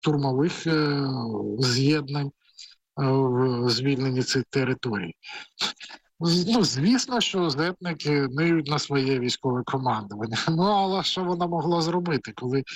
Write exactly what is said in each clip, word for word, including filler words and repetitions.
штурмових е, з'єднань е, в звільненні цих територій. Ну, звісно, що зетники ниють на своє військове командування. Ну, але що вона могла зробити, коли е,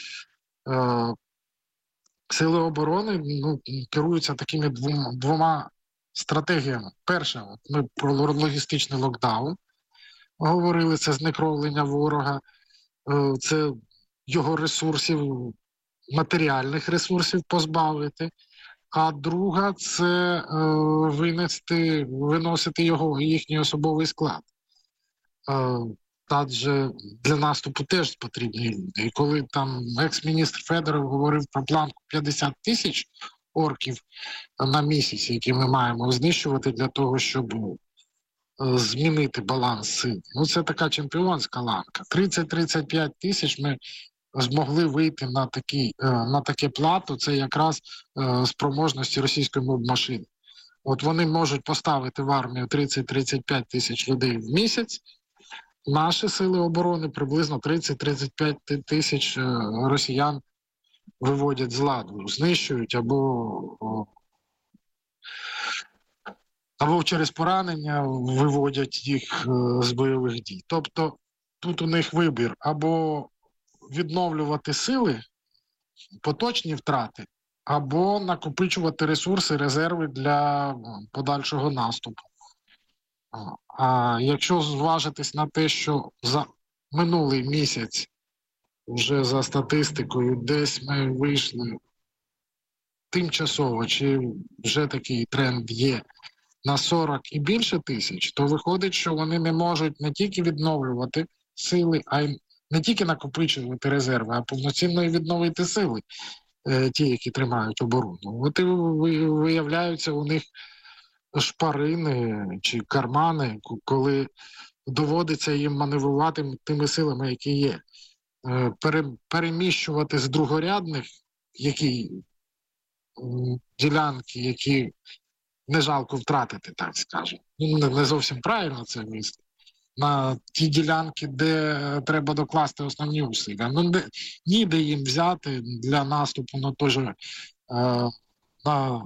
сили оборони ну, керуються такими двома, двома стратегіями. Перша, от ми про логістичний локдаун говорили, це знекровлення ворога, е, це його ресурсів, матеріальних ресурсів позбавити. А друга – це е, винести, виносити його, їхній особовий склад. Е, адже для наступу теж потрібні люди. І коли там екс-міністр Федоров говорив про планку п'ятдесят тисяч орків на місяць, які ми маємо знищувати для того, щоб е, змінити баланс сил. Ну, це така чемпіонська ланка. тридцять-тридцять п'ять тисяч ми змогли вийти на, такі, на таке плато, це якраз е, спроможності російської моб-машини. От вони можуть поставити в армію тридцять-тридцять п'ять тисяч людей в місяць, наші сили оборони приблизно тридцять-тридцять п'ять тисяч е, росіян виводять з ладу, знищують або, або через поранення виводять їх е, з бойових дій. Тобто тут у них вибір або відновлювати сили, поточні втрати, або накопичувати ресурси, резерви для подальшого наступу. А якщо зважитись на те, що за минулий місяць, вже за статистикою, десь ми вийшли тимчасово, чи вже такий тренд є, на сорок і більше тисяч, то виходить, що вони не можуть не тільки відновлювати сили, а й не тільки накопичувати резерви, а повноцінно і відновити сили, е, ті, які тримають оборону. От і виявляються у них шпарини чи кармани, коли доводиться їм маневрувати тими силами, які є. Е, пере, переміщувати з другорядних які, м, ділянки, які не жалко втратити, так скажемо. Ну, не, не зовсім правильно це місце. На ті ділянки, де треба докласти основні усилля. Ну, де, ніде їм взяти для наступу на той же, е, на,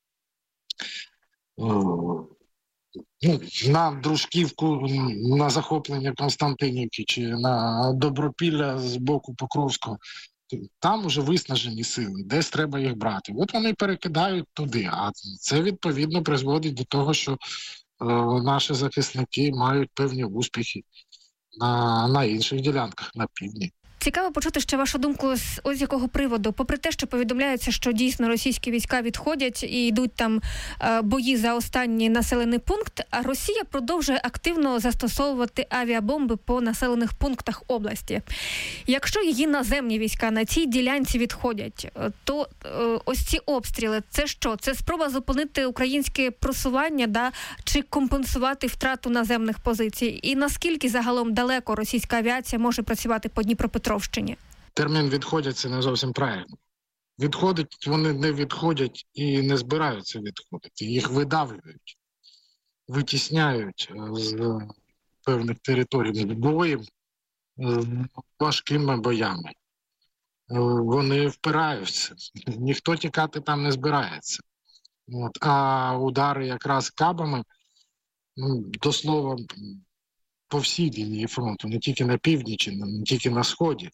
е, ну, на Дружківку, на захоплення Константинівки чи на Добропілля з боку Покровського. Там уже виснажені сили, десь треба їх брати. От вони перекидають туди, а це відповідно призводить до того, що наші захисники мають певні успіхи на, на інших ділянках на півдні. Цікаво почути ще вашу думку з ось якого приводу. Попри те, що повідомляється, що дійсно російські війська відходять і йдуть там е, бої за останній населений пункт, а Росія продовжує активно застосовувати авіабомби по населених пунктах області. Якщо її наземні війська на цій ділянці відходять, то е, ось ці обстріли, це що? Це спроба зупинити українське просування, да, чи компенсувати втрату наземних позицій? І наскільки загалом далеко російська авіація може працювати по Дніпропетровщині? Термін «відходять» – це не зовсім правильно. Відходять, вони не відходять і не збираються відходити. Їх видавлюють, витісняють з певних територій з боєм, з важкими боями. Вони впираються. Ніхто тікати там не збирається. От. А удари якраз кабами, ну, до слова, по всій лінії фронту, не тільки на північі, не тільки на сході,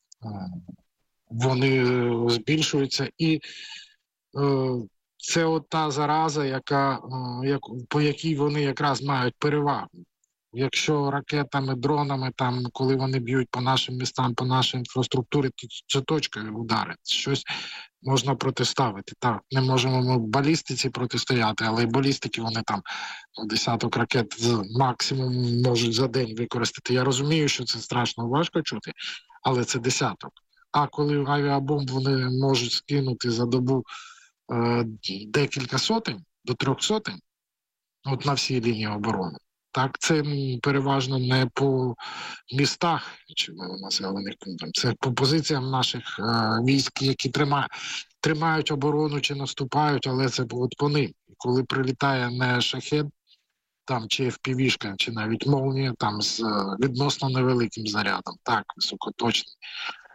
вони збільшуються. І е, це от та зараза, яка, е, як, по якій вони якраз мають перевагу. Якщо ракетами, дронами, там, коли вони б'ють по нашим містам, по нашій інфраструктурі, то це точкові удари. Щось можна протиставити. Так, не можемо ми в балістиці протистояти, але і балістики вони там десяток ракет максимум можуть за день використати. Я розумію, що це страшно важко чути, але це десяток. А коли авіабомб вони можуть скинути за добу е, декілька сотень, до трьох сотень, от на всій лінії оборони, так, це переважно не по містах чи населених пунктах, це по позиціям наших е, військ, які тримають, тримають оборону чи наступають, але це от по ним. Коли прилітає не шахед, там, чи еф пі ві-шка, чи навіть молнія, там з е, відносно невеликим зарядом, так, високоточний,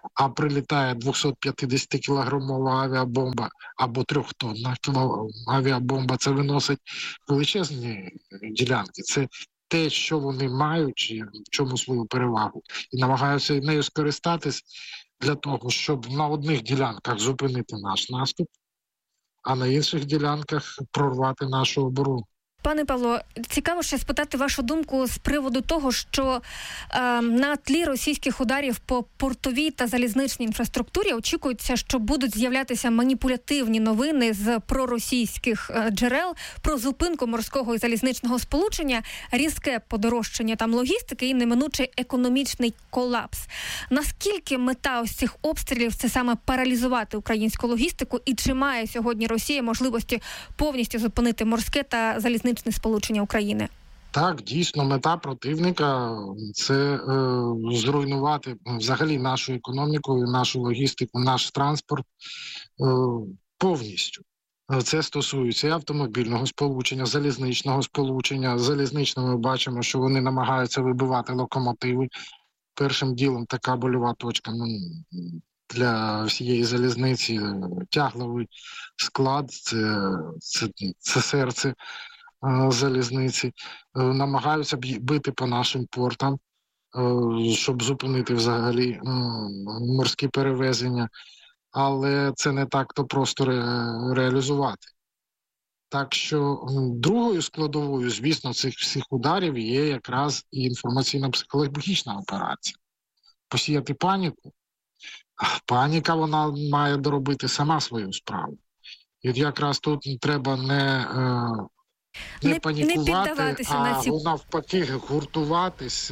а прилітає двохсотп'ятдесятикілограмова авіабомба або трьохтонна авіабомба, це виносить величезні ділянки. Це те, що вони мають, і в чому свою перевагу, і намагаються нею скористатись для того, щоб на одних ділянках зупинити наш наступ, а на інших ділянках прорвати нашу оборону. Пане Павло, цікаво ще спитати вашу думку з приводу того, що е, на тлі російських ударів по портовій та залізничній інфраструктурі очікується, що будуть з'являтися маніпулятивні новини з проросійських е, джерел про зупинку морського і залізничного сполучення, різке подорожчання там логістики і неминучий економічний колапс. Наскільки мета ось цих обстрілів – це саме паралізувати українську логістику, і чи має сьогодні Росія можливості повністю зупинити морське та залізничне сполучення України? Так, дійсно, мета противника – це е, зруйнувати взагалі нашу економіку, нашу логістику, наш транспорт е, повністю. Це стосується і автомобільного сполучення, залізничного сполучення. Залізничного ми бачимо, що вони намагаються вибивати локомотиви. Першим ділом така больова точка ну, для всієї залізниці – тягловий склад, це, це, це серце залізниці, намагаються бити по нашим портам, щоб зупинити взагалі морські перевезення, але це не так-то просто ре- реалізувати. Так що другою складовою, звісно, цих всіх ударів є якраз і інформаційно-психологічна операція. Посіяти паніку. Паніка, вона має доробити сама свою справу. І от якраз тут треба не... Не, не панікувати, не а на ці... навпаки гуртуватись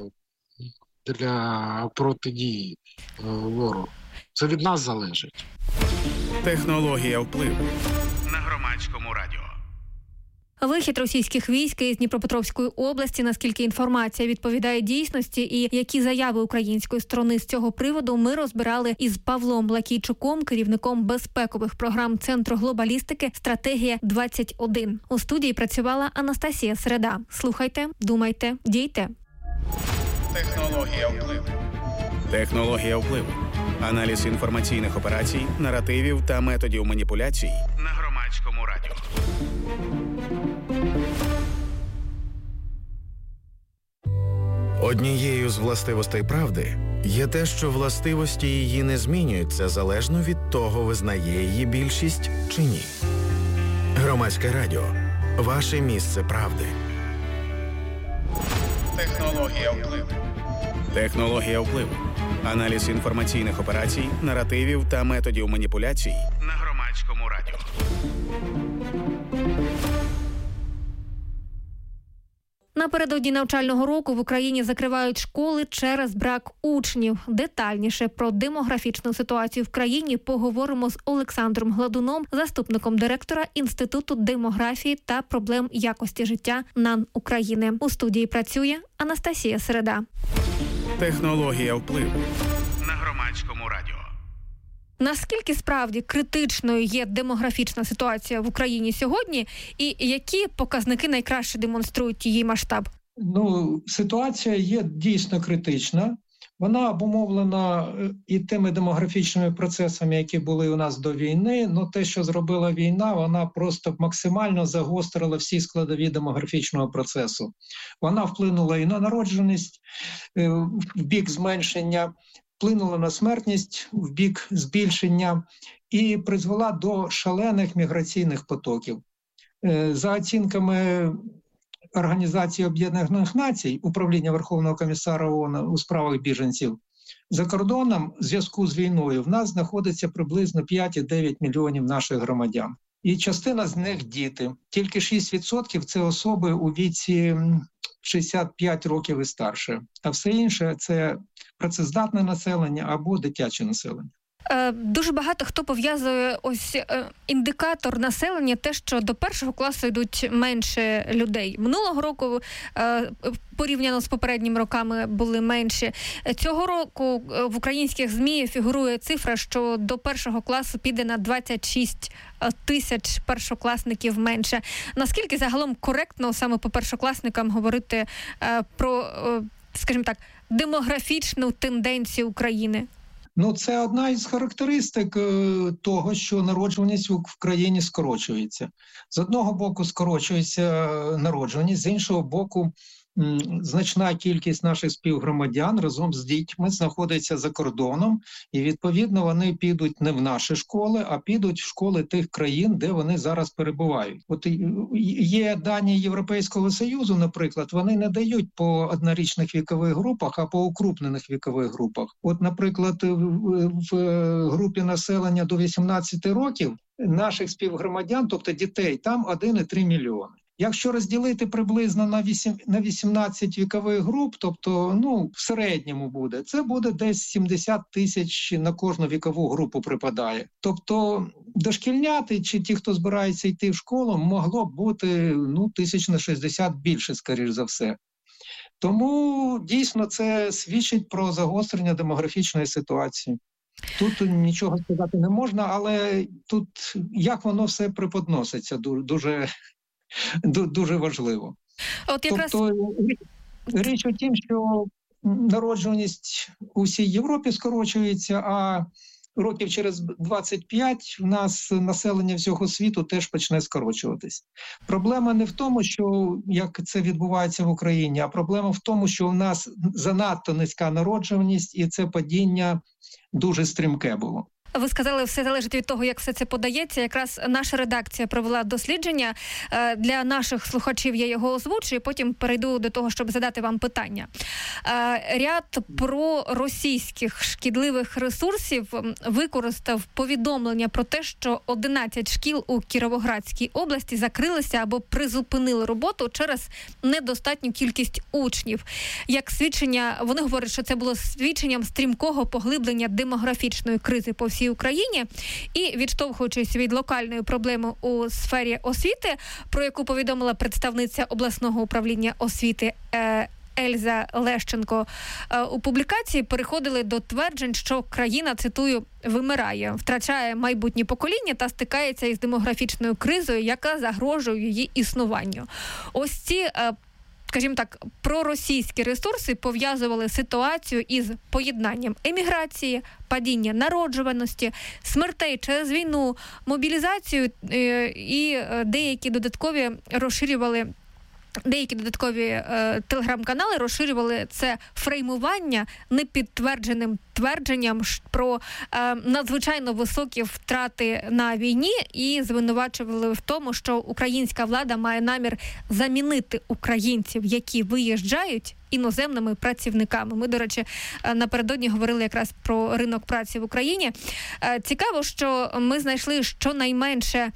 для протидії ворогу. Це від нас залежить. Технологія впливу на Громадському радіо. Вихід російських військ із Дніпропетровської області, наскільки інформація відповідає дійсності і які заяви української сторони з цього приводу, ми розбирали із Павлом Лакійчуком, керівником безпекових програм Центру глобалістики «Стратегія двадцять один». У студії працювала Анастасія Середа. Слухайте, думайте, дійте. Технологія впливу. Технологія впливу. Аналіз інформаційних операцій, наративів та методів маніпуляцій на Громадському радіо. Однією з властивостей правди є те, що властивості її не змінюються залежно від того, визнає її більшість чи ні. Громадське радіо. Ваше місце правди. Технологія впливу. Технологія впливу. Аналіз інформаційних операцій, наративів та методів маніпуляцій на Громадському радіо. Напередодні навчального року в Україні закривають школи через брак учнів. Детальніше про демографічну ситуацію в країні поговоримо з Олександром Гладуном, заступником директора Інституту демографії та проблем якості життя НАН України. У студії працює Анастасія Середа. Технологія впливу на Громадському радіо. Наскільки справді критичною є демографічна ситуація в Україні сьогодні, і які показники найкраще демонструють її масштаб? Ну, ситуація є дійсно критична. Вона обумовлена і тими демографічними процесами, які були у нас до війни. Ну, те, що зробила війна, вона просто максимально загострила всі складові демографічного процесу. Вона вплинула і на народженість в бік зменшення, вплинула на смертність в бік збільшення і призвела до шалених міграційних потоків. За оцінками Організації Об'єднаних Націй, Управління Верховного комісара ООН у справах біженців, за кордоном в зв'язку з війною в нас знаходиться приблизно п'ять цілих дев'ять мільйонів наших громадян. І частина з них – діти. Тільки шість відсотків – це особи у віці шістдесят п'ять років і старше. А все інше – це працездатне населення або дитяче населення. Дуже багато хто пов'язує ось індикатор населення, те, що до першого класу йдуть менше людей. Минулого року, порівняно з попередніми роками, були менші. Цього року в українських ЗМІ фігурує цифра, що до першого класу піде на двадцять шість тисяч першокласників менше. Наскільки загалом коректно саме по першокласникам говорити про, скажімо так, демографічну тенденцію України? Ну, це одна із характеристик того, що народжуваність в країні скорочується. З одного боку скорочується народжуваність, з іншого боку значна кількість наших співгромадян разом з дітьми знаходиться за кордоном, і, відповідно, вони підуть не в наші школи, а підуть в школи тих країн, де вони зараз перебувають. От є дані Європейського Союзу, наприклад, вони не дають по однорічних вікових групах, а по укрупнених вікових групах. От, наприклад, в групі населення до вісімнадцяти років наших співгромадян, тобто дітей, там один цілих три мільйони. Якщо розділити приблизно на вісім, на вісімнадцять вікових груп, тобто, ну, в середньому буде, це буде десь сімдесят тисяч на кожну вікову групу припадає. Тобто дошкільняти чи ті, хто збирається йти в школу, могло б бути, ну, тисяч на шістдесят більше, скоріш за все. Тому, дійсно, це свідчить про загострення демографічної ситуації. Тут нічого сказати не можна, але тут як воно все преподноситься дуже... Дуже важливо. От якраз... Тобто річ у тім, що народжуваність у всій Європі скорочується, а років через двадцять п'ять в нас населення всього світу теж почне скорочуватись. Проблема не в тому, що як це відбувається в Україні, а проблема в тому, що в нас занадто низька народжуваність, і це падіння дуже стрімке було. Ви сказали, все залежить від того, як все це подається. Якраз наша редакція провела дослідження. Для наших слухачів я його озвучу, і потім перейду до того, щоб задати вам питання. Ряд проросійських шкідливих ресурсів використав повідомлення про те, що одинадцять шкіл у Кіровоградській області закрилися або призупинили роботу через недостатню кількість учнів. Як свідчення, вони говорять, що це було свідченням стрімкого поглиблення демографічної кризи по всій Україні, і відштовхуючись від локальної проблеми у сфері освіти, про яку повідомила представниця обласного управління освіти Ельза Лещенко, у публікації переходили до тверджень, що країна, цитую, вимирає, втрачає майбутнє покоління та стикається із демографічною кризою, яка загрожує її існуванню. Ось ці, скажімо так, проросійські ресурси пов'язували ситуацію із поєднанням еміграції, падіння народжуваності, смертей через війну, мобілізацію і деякі додаткові розширювали Деякі додаткові е, телеграм-канали розширювали це фреймування непідтвердженим твердженням про е, надзвичайно високі втрати на війні і звинувачували в тому, що українська влада має намір замінити українців, які виїжджають, іноземними працівниками. Ми, до речі, напередодні говорили якраз про ринок праці в Україні. Е, цікаво, що ми знайшли щонайменше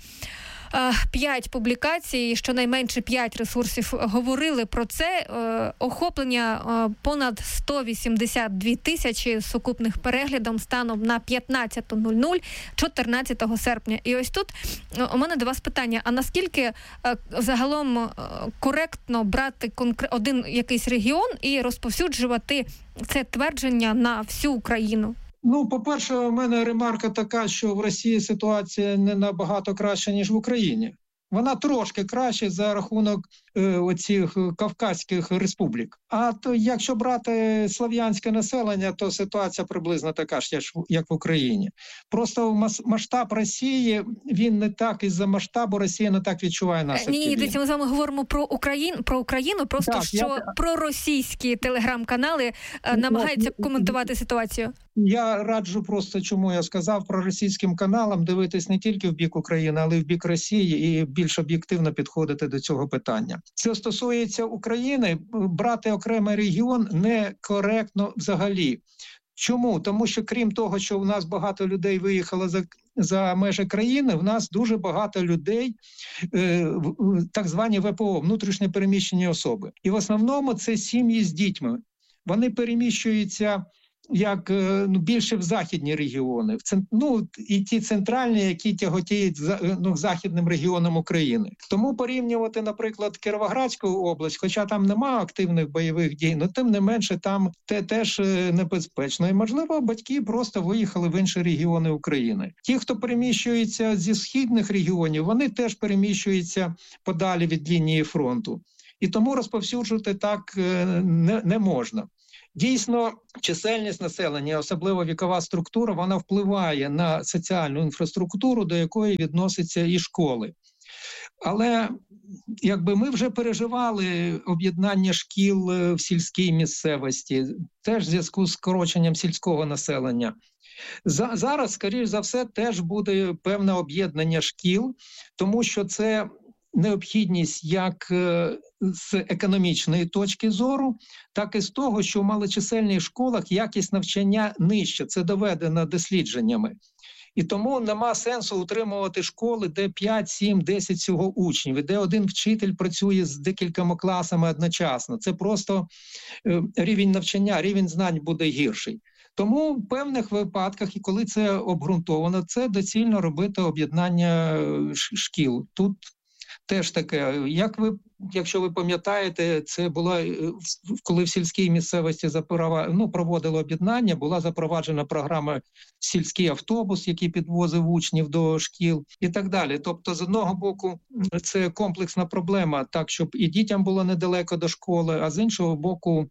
П'ять публікацій, щонайменше п'ять ресурсів говорили про це. Охоплення понад сто вісімдесят дві тисячі сукупних переглядом станом на п'ятнадцята нуль нуль чотирнадцятого серпня. І ось тут у мене до вас питання, а наскільки загалом коректно брати один якийсь регіон і розповсюджувати це твердження на всю Україну? Ну, по-перше, у мене ремарка така, що в Росії ситуація не набагато краща, ніж в Україні. Вона трошки краще за рахунок е, оцих Кавказьких республік. А то, якщо брати слов'янське населення, то ситуація приблизно така ж, як в Україні. Просто масштаб Росії, він не так, із-за масштабу Росія не так відчуває наслідки. Ні, дивіться, ми з вами говоримо про Україну, про Україну, просто так, що я... проросійські телеграм-канали е, намагаються я... коментувати ситуацію. Я раджу просто, чому я сказав, про російським каналам дивитись не тільки в бік України, але й в бік Росії і більш об'єктивно підходити до цього питання. Це стосується України, брати окремий регіон некоректно взагалі. Чому? Тому що крім того, що в нас багато людей виїхало за, за межі країни, в нас дуже багато людей, е, так звані В П О, внутрішньо переміщені особи. І в основному це сім'ї з дітьми. Вони переміщуються як ну, більше в західні регіони, в цент... ну, і ті центральні, які тяготіють ну, західним регіонам України. Тому порівнювати, наприклад, Кіровоградську область, хоча там немає активних бойових дій, але тим не менше там те теж небезпечно. І, можливо, батьки просто виїхали в інші регіони України. Ті, хто переміщується зі східних регіонів, вони теж переміщуються подалі від лінії фронту. І тому розповсюджувати так не, не можна. Дійсно, чисельність населення, особливо вікова структура, вона впливає на соціальну інфраструктуру, до якої відносяться і школи. Але якби ми вже переживали об'єднання шкіл в сільській місцевості, теж в зв'язку з скороченням сільського населення. Зараз, скоріш за все, теж буде певне об'єднання шкіл, тому що це необхідність як з економічної точки зору, так і з того, що в малочисельних школах якість навчання нижча, це доведено дослідженнями. І тому нема сенсу утримувати школи, де п'ять, сім, десять всього учнів, і де один вчитель працює з декількома класами одночасно. Це просто рівень навчання, рівень знань буде гірший. Тому в певних випадках, і коли це обґрунтовано, це доцільно робити об'єднання шкіл. Тут теж таке, як ви, якщо ви пам'ятаєте, це було, коли в сільській місцевості ну, проводили об'єднання, була запроваджена програма «Сільський автобус», який підвозив учнів до шкіл і так далі. Тобто, з одного боку, це комплексна проблема, так, щоб і дітям було недалеко до школи, а з іншого боку,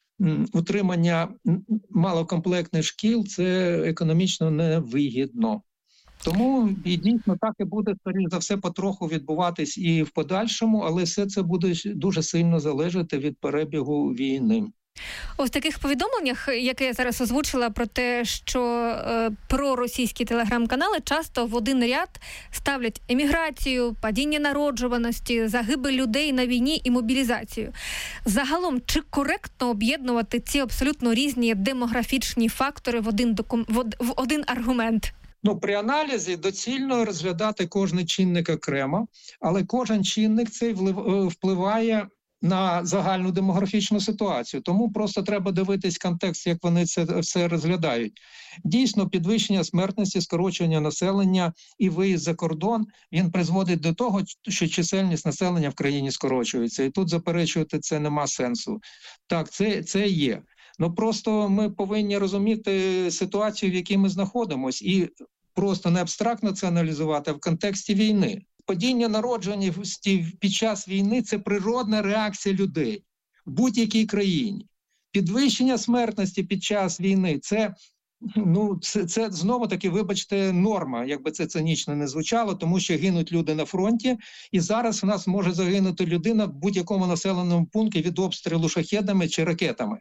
утримання малокомплектних шкіл – це економічно невигідно. Тому і дійсно так і буде, скоріш за все, потроху відбуватись і в подальшому, але все це буде дуже сильно залежати від перебігу війни. Ось в таких повідомленнях, яке я зараз озвучила, про те, що е, проросійські телеграм-канали часто в один ряд ставлять еміграцію, падіння народжуваності, загибель людей на війні і мобілізацію. Загалом, чи коректно об'єднувати ці абсолютно різні демографічні фактори в один, докум... в один аргумент? Ну, при аналізі доцільно розглядати кожний чинник окремо, але кожен чинник цей впливає на загальну демографічну ситуацію. Тому просто треба дивитись контекст, як вони це все розглядають. Дійсно, підвищення смертності, скорочення населення і виїзд за кордон, він призводить до того, що чисельність населення в країні скорочується. І тут заперечувати це нема сенсу. Так, це, це є. Ну просто ми повинні розуміти ситуацію, в якій ми знаходимося, і просто не абстрактно це аналізувати, а в контексті війни. Падіння народжуваності під час війни – це природна реакція людей в будь-якій країні. Підвищення смертності під час війни – це, ну, це, це знову-таки, вибачте, норма, якби це цинічно не звучало, тому що гинуть люди на фронті, і зараз в нас може загинути людина в будь-якому населеному пункті від обстрілу шахедами чи ракетами.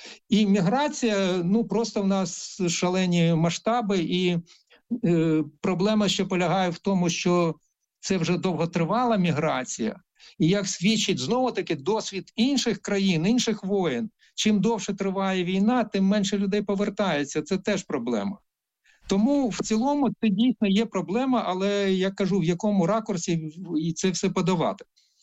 І міграція, ну, просто в нас шалені масштаби, і е, проблема ще полягає в тому, що це вже довготривала міграція, і як свідчить знову-таки досвід інших країн, інших воєн, чим довше триває війна, тим менше людей повертається, це теж проблема. Тому в цілому це дійсно є проблема, але я кажу, в якому ракурсі і це все подавати.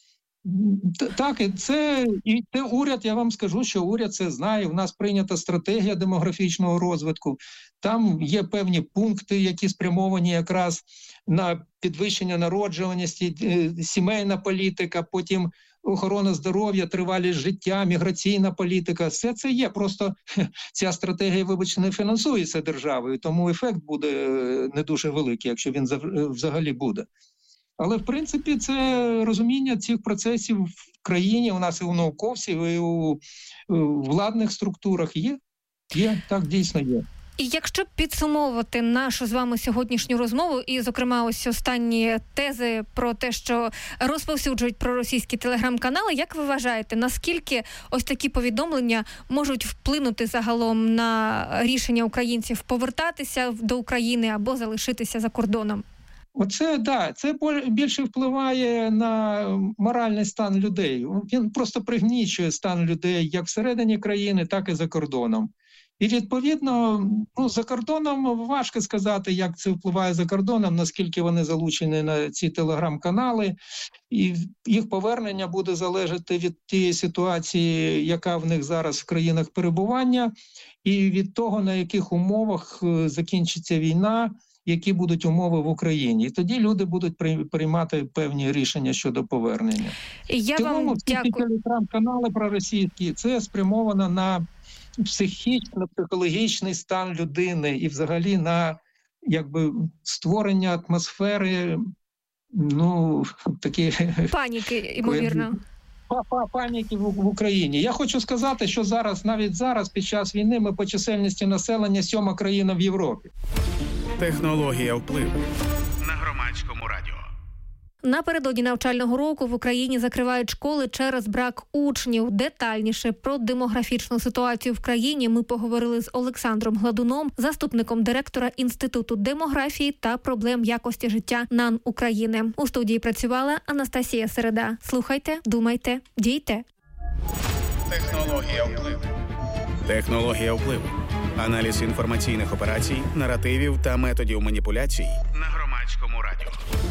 Так, і це, і це уряд, я вам скажу, що уряд це знає, в нас прийнята стратегія демографічного розвитку, там є певні пункти, які спрямовані якраз на підвищення народжуваності, сімейна політика, потім охорона здоров'я, тривалість життя, міграційна політика, все це є, просто ця стратегія, вибачте, не фінансується державою, тому ефект буде не дуже великий, якщо він взагалі буде. Але, в принципі, це розуміння цих процесів в країні, у нас і у науковців, і у владних структурах є. Є, так, дійсно є. І якщо підсумовувати нашу з вами сьогоднішню розмову, і, зокрема, ось останні тези про те, що розповсюджують проросійські телеграм-канали, як ви вважаєте, наскільки ось такі повідомлення можуть вплинути загалом на рішення українців повертатися до України або залишитися за кордоном? Оце, да, це більше впливає на моральний стан людей. Він просто пригнічує стан людей як всередині країни, так і за кордоном. І, відповідно, ну, за кордоном важко сказати, як це впливає за кордоном, наскільки вони залучені на ці телеграм-канали. І їх повернення буде залежати від тієї ситуації, яка в них зараз в країнах перебування, і від того, на яких умовах закінчиться війна, які будуть умови в Україні. І тоді люди будуть приймати певні рішення щодо повернення. Я Тому вам всі ці телеграм-канали проросійські, це спрямовано на психічний, психологічний стан людини і взагалі на, якби, створення атмосфери, ну, такі... паніки, ймовірно. паніки в Україні. Я хочу сказати, що зараз, навіть зараз, під час війни, ми по чисельності населення сьома країна в Європі. Технологія впливу на Громадському радіо. Напередодні навчального року в Україні закривають школи через брак учнів. Детальніше про демографічну ситуацію в країні ми поговорили з Олександром Гладуном, заступником директора Інституту демографії та проблем якості життя НАН України. У студії працювала Анастасія Середа. Слухайте, думайте, дійте. Технологія впливу. Технологія впливу. Аналіз інформаційних операцій, наративів та методів маніпуляцій на Громадському радіо.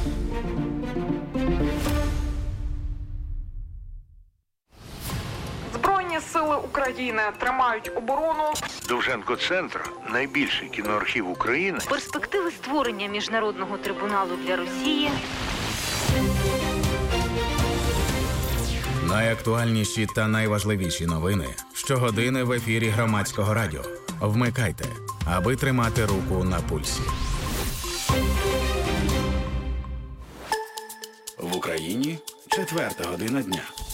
Збройні сили України тримають оборону. Довженко-центр – найбільший кіноархів України. Перспективи створення міжнародного трибуналу для Росії. Найактуальніші та найважливіші новини щогодини в ефірі Громадського радіо. Вмикайте, аби тримати руку на пульсі. В Україні четверта година дня.